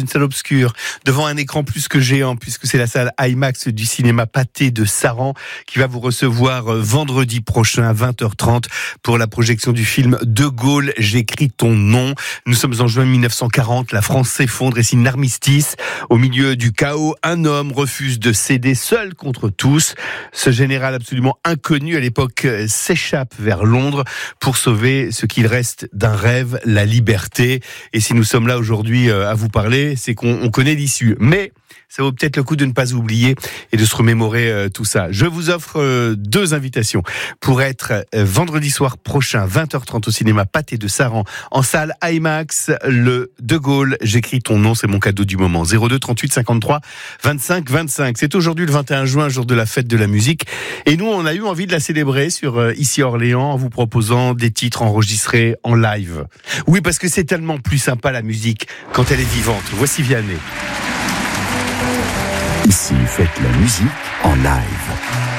une salle obscure, devant un écran plus que géant, puisque c'est la salle IMAX du cinéma Pathé de Saran qui va vous recevoir vendredi prochain à 20h30 pour la projection du film De Gaulle, j'écris ton nom. Nous sommes en juin 1940, la France s'effondre et signe l'armistice. Au milieu du chaos, un homme refuse de céder seul contre tous. Ce général absolument inconnu à l'époque s'échappe vers Londres pour sauver ce qu'il reste d'un rêve, la liberté. Et si nous sommes là aujourd'hui à vous parler, c'est qu'on connaît l'issue. Mais ça vaut peut-être le coup de ne pas oublier et de se remémorer tout ça. Je vous offre 2 invitations pour être vendredi soir prochain, 20h30 au cinéma Pathé de Saran, en salle IMAX, le De Gaulle, j'écris ton nom, c'est mon cadeau du moment. 02 38 53 25 25. C'est aujourd'hui le 21 juin, jour de la fête de la musique. Et nous, on a eu envie de la célébrer sur Ici Orléans en vous proposant des titres enregistrés en live. Oui, parce que c'est tellement plus sympa la musique quand elle est vivante. Voici Vianney. Ici, faites la musique en live.